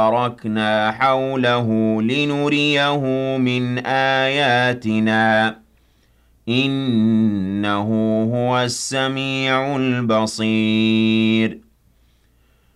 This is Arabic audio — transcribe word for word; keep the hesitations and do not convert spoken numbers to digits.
باركنا حوله لنريه من آياتنا إنه هو السميع البصير